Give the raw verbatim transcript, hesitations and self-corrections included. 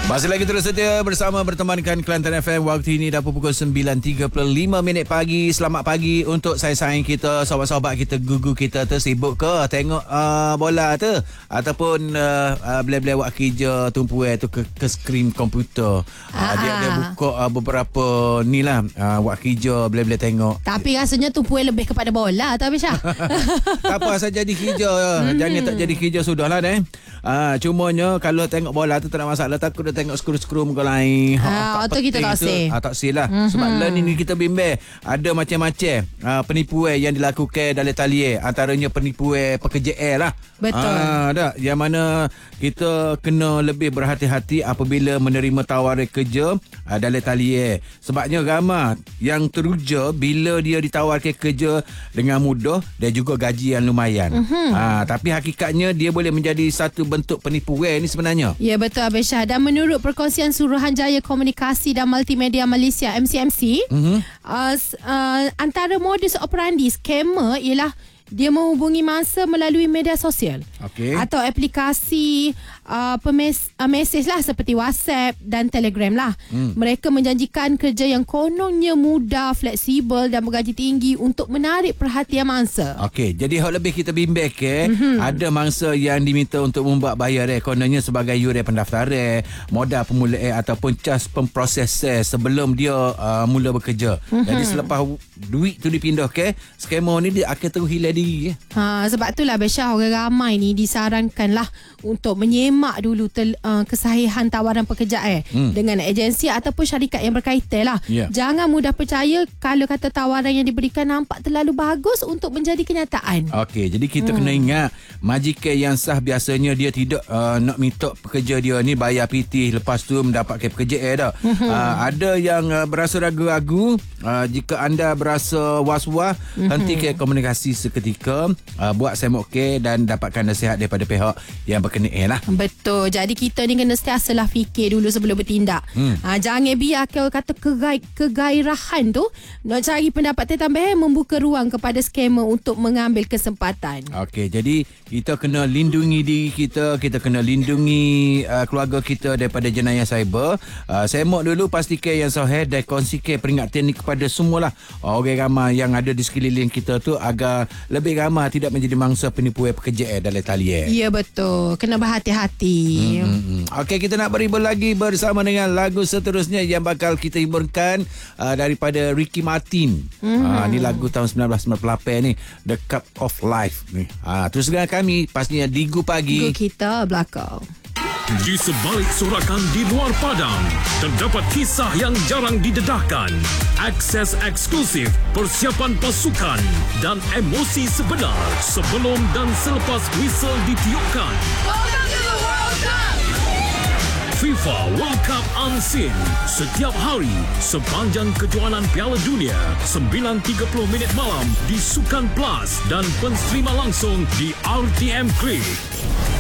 Masih lagi terus setia bersama bertemankan Kelantan F M. Waktu ini dah pukul sembilan tiga puluh lima minit pagi. Selamat pagi untuk sayang-sayang kita, sahabat-sahabat kita, gugu kita tu sibuk ke tengok uh, bola tu ataupun uh, uh, boleh-boleh buat kerja tumpu eh tu ke, ke skrin komputer. Uh, dia dia buka uh, beberapa ni lah uh, buat kerja boleh-boleh tengok. Tapi rasanya tumpu lebih kepada bola tak Abisha? Tak apa, asal jadi kerja. hmm. Jangan tak jadi kerja sudahlah deh. Uh, cumanya kalau tengok bola tu tak ada masalah, takut dia tengok skru-skru muka lain. Ha, ha, tu kita tak say. Ha, tak say lah. Mm-hmm. Sebab learning ni kita bimbang ada macam-macam uh, penipuan yang dilakukan dalam talian. Antaranya penipuan pekerjaan lah. Betul. Ha, dah. Yang mana kita kena lebih berhati-hati apabila menerima tawaran kerja uh, dalam talian. Sebabnya ramai yang teruja bila dia ditawarkan kerja dengan mudah dan juga gaji yang lumayan. Mm-hmm. Ha, tapi hakikatnya dia boleh menjadi satu bentuk penipuan ni sebenarnya. Ya, betul Abisha. Dan menurut Perkongsian Suruhanjaya Komunikasi dan Multimedia Malaysia M C M C, mm-hmm. uh, uh, antara modus operandi skamer ialah dia menghubungi mangsa melalui media sosial, okay, atau aplikasi uh, pemes- uh, mesej lah seperti WhatsApp dan Telegram lah. Hmm. Mereka menjanjikan kerja yang kononnya mudah, fleksibel dan bergaji tinggi untuk menarik perhatian mangsa. Okey, jadi hal lebih kita bimbang ke, mm-hmm. ada mangsa yang diminta untuk membuat bayar eh, kononnya sebagai yuran pendaftaran, modal permulaan ataupun cas pemproses sebelum dia uh, mula bekerja. Mm-hmm. Jadi selepas duit tu dipindah ke, skamer ni dia akan terus hilang. Ha, sebab itulah Besha, orang ramai ni disarankanlah untuk menyemak dulu tel, uh, kesahihan tawaran pekerjaan hmm. dengan agensi ataupun syarikat yang berkaitan lah. Yeah. Jangan mudah percaya kalau kata tawaran yang diberikan nampak terlalu bagus untuk menjadi kenyataan. Okey, jadi kita hmm. kena ingat majikan yang sah biasanya dia tidak uh, nak minta pekerja dia ni bayar P T lepas tu mendapatkan pekerjaan dah. Hmm. Uh, ada yang uh, berasa ragu-ragu. Uh, jika anda berasa was-was, hmm. hentikan komunikasi seketika. Ketika uh, buat semok ke dan dapatkan nasihat daripada pihak yang berkenaan lah. Betul. Jadi kita ni kena sentiasalah fikir dulu sebelum bertindak. Hmm. Uh, jangan biar kalau kata kegai, kegairahan tu nak cari pendapatan tambahan membuka ruang kepada skamer untuk mengambil kesempatan. Okey, jadi kita kena lindungi diri kita, kita kena lindungi uh, keluarga kita daripada jenayah cyber. Uh, semok dulu, pastikan yang sahih dan kongsikan peringatan ni kepada semualah orang ramai yang ada di sekeliling kita tu agar lebih ramai tidak menjadi mangsa penipuan pekerjaan dalam talian. Ya, betul. Kena berhati-hati. Hmm, hmm. Okey, kita nak berhibur lagi bersama dengan lagu seterusnya yang bakal kita hiburkan uh, daripada Ricky Martin. Hmm. Uh, ni lagu tahun sembilan belas sembilan puluh lapan ni, The Cup of Life ni. Uh, terus dengan kami pastinya di Gu Pagi. Gu kita belakang. Di sebalik sorakan di luar padang, terdapat kisah yang jarang didedahkan, akses eksklusif, persiapan pasukan dan emosi sebenar sebelum dan selepas whistle ditiupkan. Welcome to the World Cup! FIFA World Cup Unseen setiap hari sepanjang kejohanan Piala Dunia, sembilan tiga puluh minit malam di Sukan Plus dan pensterima langsung di R T M Klik.